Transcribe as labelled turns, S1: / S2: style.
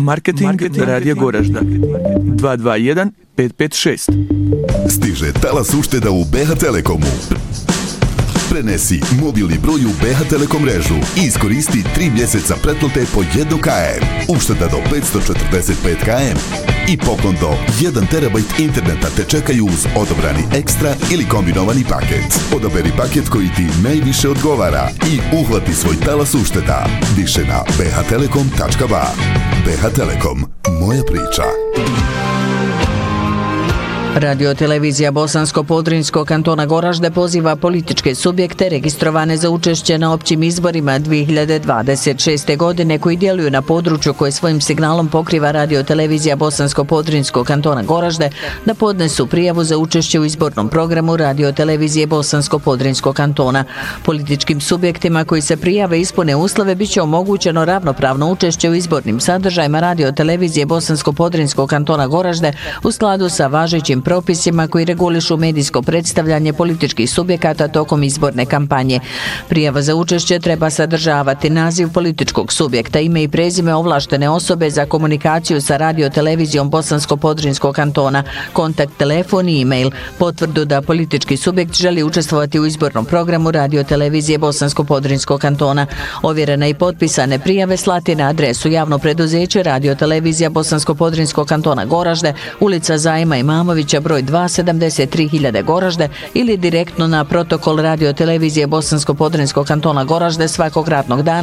S1: Marketing Radija Goražda 221 556.
S2: Stiže talas ušteda u BH Telekomu. Prenesi mobilni broj u BH Telekom mrežu i iskoristi 3 mjeseca pretplate po 1 km. Ušteda do 545 km i poklon do 1 terabajt interneta te čekaju uz odabrani ekstra ili kombinovani paket. Odaberi paket koji ti najviše odgovara i uhvati svoj talas ušteda. Više na bhtelekom.ba. BH Telekom. Moja priča.
S3: Radio-televizija Bosansko-Podrinjskog kantona Goražde poziva političke subjekte registrovane za učešće na općim izborima 2026. godine koji djeluju na području koje svojim signalom pokriva Radio-televizija Bosansko-Podrinjskog kantona Goražde da podnesu prijavu za učešće u izbornom programu Radio-televizije Bosansko-Podrinjskog kantona. Političkim subjektima koji se prijave ispune uslove biće omogućeno ravnopravno učešće u izbornim sadržajima Radio-televizije Bosansko-Podrinjskog kantona Goražde u skladu sa važećim propisima koji regulišu medijsko predstavljanje političkih subjekata tokom izborne kampanje. Prijava za učešće treba sadržavati naziv političkog subjekta, ime i prezime ovlaštene osobe za komunikaciju sa Radio-televizijom Bosansko-Podrinjskog kantona, kontakt telefon i e-mail, potvrdu da politički subjekt želi učestvovati u izbornom programu Radio-televizije Bosansko-Podrinjskog kantona. Ovjerene i potpisane prijave slati na adresu javno preduzeće Radio-televizija Bosansko-Podrinjskog kantona Goražde, ulica Zajma Imamovića broj 2, 73.000 Goražde ili direktno na protokol Radio-televizije Bosansko-Podrinjskog kantona Goražde svakog radnog dana